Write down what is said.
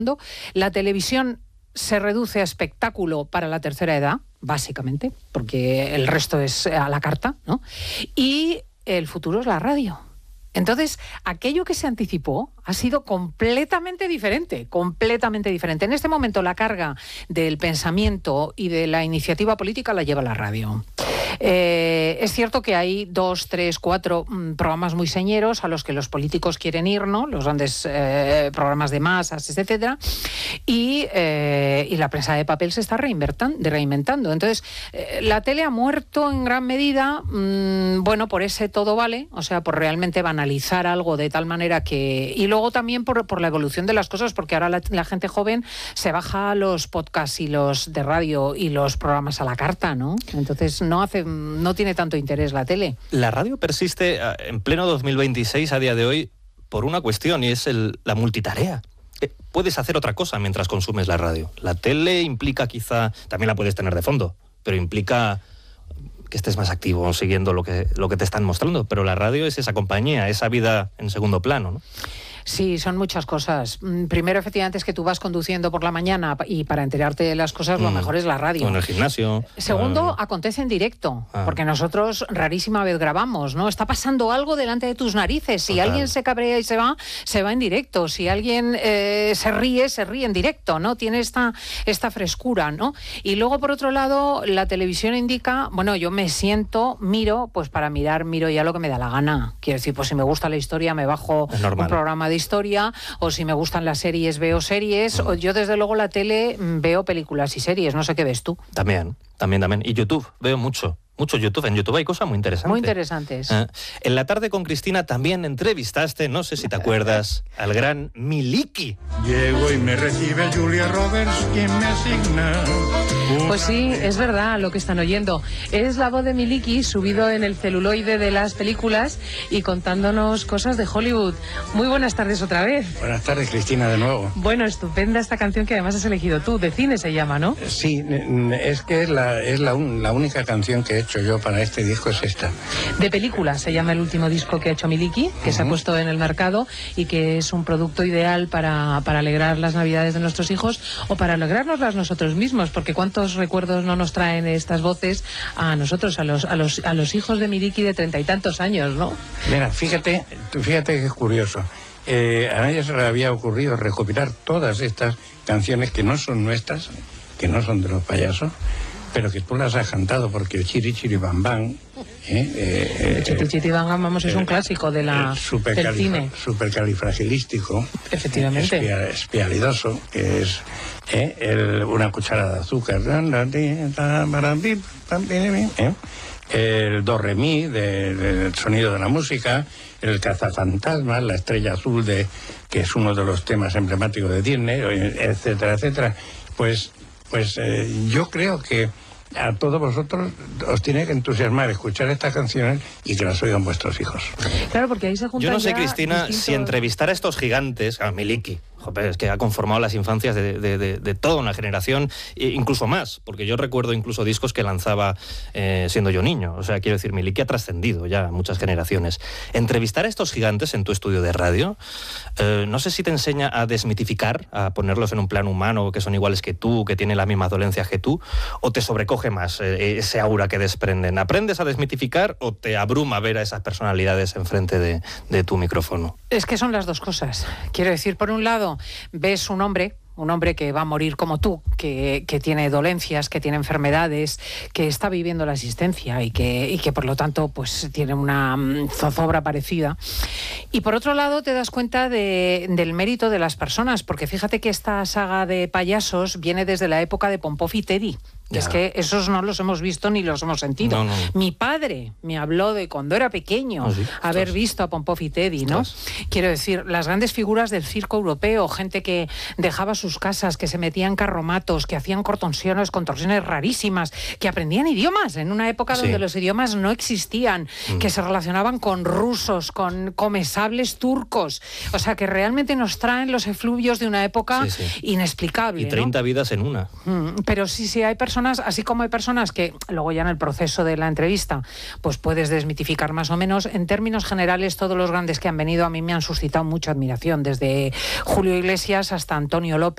La televisión se reduce a espectáculo para la tercera edad, básicamente, porque el resto es a la carta, ¿no? Y el futuro es la radio. Entonces, aquello que se anticipó ha sido completamente diferente, completamente diferente. En este momento la carga del pensamiento y de la iniciativa política la lleva la radio. Es cierto que hay 2, 3, 4 programas muy señeros a los que los políticos quieren ir, ¿no? Los grandes programas de masas, etcétera, y la prensa de papel se está reinventando. Entonces, la tele ha muerto en gran medida, bueno, por ese todo vale, o sea, por realmente banalizar algo de tal manera que... Y luego también por la evolución de las cosas, porque ahora la gente joven se baja los podcasts y los de radio y los programas a la carta, ¿no? Entonces no tiene tanto interés la tele. La radio persiste en pleno 2026 a día de hoy por una cuestión, y es la multitarea. Puedes hacer otra cosa mientras consumes la radio. La tele implica quizá, también la puedes tener de fondo, pero implica que estés más activo siguiendo lo que te están mostrando. Pero la radio es esa compañía, esa vida en segundo plano, ¿no? Sí, son muchas cosas. Primero, efectivamente, es que tú vas conduciendo por la mañana y para enterarte de las cosas lo mejor es la radio. O en el gimnasio. Segundo, acontece en directo, porque nosotros rarísima vez grabamos, ¿no? Está pasando algo delante de tus narices. Si alguien se cabrea y se va en directo. Si alguien se ríe en directo, ¿no? Tiene esta frescura, ¿no? Y luego, por otro lado, la televisión indica, bueno, yo me siento, miro, pues para miro ya lo que me da la gana. Quiero decir, pues si me gusta la historia, me bajo un programa de historia, o si me gustan las series, veo series, o yo desde luego la tele veo películas y series, no sé qué ves tú. También. Y YouTube, veo mucho YouTube. En YouTube hay cosas muy interesantes. Muy interesantes. En La Tarde con Cristina también entrevistaste, no sé si te acuerdas, al gran Miliki. Llego y me recibe Julia Roberts, quien me asigna. Pues sí, es verdad lo que están oyendo. Es la voz de Miliki subido en el celuloide de las películas y contándonos cosas de Hollywood. Muy buenas tardes otra vez. Buenas tardes, Cristina, de nuevo. Bueno, estupenda esta canción que además has elegido tú. De cine se llama, ¿no? Sí, es que es la única canción que he hecho yo para este disco, es esta. De película se llama el último disco que ha hecho Miliki, que se ha puesto en el mercado y que es un producto ideal para alegrar las navidades de nuestros hijos o para alegrárnoslas nosotros mismos, porque cuántos recuerdos no nos traen estas voces a nosotros, a los hijos de Miliki de 30 y tantos años, ¿no? Mira, fíjate que es curioso. A nadie se le había ocurrido recopilar todas estas canciones que no son nuestras, que no son de los payasos, pero que tú las has cantado, porque el Chiri Chiri Bam Bam... el Chiri Chiri Bam Bam, vamos, es un clásico del cine. Supercalifragilístico. Efectivamente. Espialidoso, que es una cucharada de azúcar. El do re mi del sonido de la música, el cazafantasmas, la estrella azul que es uno de los temas emblemáticos de Disney, etcétera, etcétera. Pues yo creo que a todos vosotros os tiene que entusiasmar escuchar estas canciones y que las oigan vuestros hijos. Claro, porque ahí se juntan. Yo no sé, Cristina, si entrevistar a estos gigantes, a Miliki, es que ha conformado las infancias de toda una generación, incluso más, porque yo recuerdo incluso discos que lanzaba siendo yo niño. O sea, quiero decir, Miliki ha trascendido ya muchas generaciones. Entrevistar a estos gigantes en tu estudio de radio, no sé si te enseña a desmitificar, a ponerlos en un plano humano, que son iguales que tú, que tienen las mismas dolencias que tú, o te sobrecoge más ese aura que desprenden. ¿Aprendes a desmitificar o te abruma ver a esas personalidades enfrente de tu micrófono? Es que son las dos cosas. Quiero decir, por un lado, ves un hombre que va a morir como tú, que tiene dolencias, que tiene enfermedades, que está viviendo la existencia y que por lo tanto pues tiene una zozobra parecida. Y por otro lado te das cuenta del mérito de las personas, porque fíjate que esta saga de payasos viene desde la época de Pompó y Teddy. Es que esos no los hemos visto ni los hemos sentido. No. Mi padre me habló de cuando era pequeño haber visto a Pompó y Teddy, ¿no? Quiero decir, las grandes figuras del circo europeo, gente que dejaba sus casas, que se metía en carromatos, que hacían contorsiones rarísimas, que aprendían idiomas en una época donde los idiomas no existían, que se relacionaban con rusos, con comesables turcos. O sea, que realmente nos traen los efluvios de una época inexplicable. Y 30 vidas en una. Pero sí hay personas, así como hay personas que luego ya en el proceso de la entrevista pues puedes desmitificar más o menos. En términos generales, todos los grandes que han venido a mí me han suscitado mucha admiración, desde Julio Iglesias hasta Antonio López.